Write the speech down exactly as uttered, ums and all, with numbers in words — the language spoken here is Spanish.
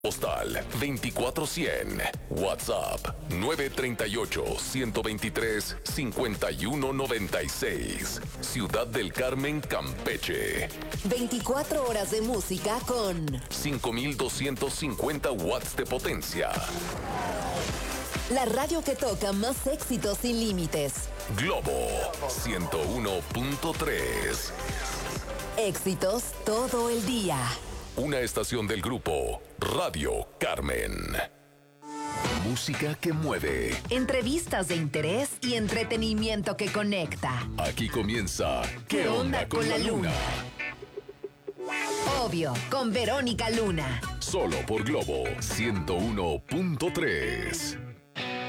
Postal veinticuatro cien. WhatsApp nueve tres ocho, uno dos tres, cinco uno nueve seis. Ciudad del Carmen, Campeche. veinticuatro horas de música con cinco mil doscientos cincuenta watts de potencia. La radio que toca más éxitos sin límites. Globo ciento uno punto tres. Éxitos todo el día. Una estación del grupo Radio Carmen. Música que mueve. Entrevistas de interés y entretenimiento que conecta. Aquí comienza ¿Qué onda con la luna? Obvio, con Verónica Luna. Solo por Globo ciento uno punto tres.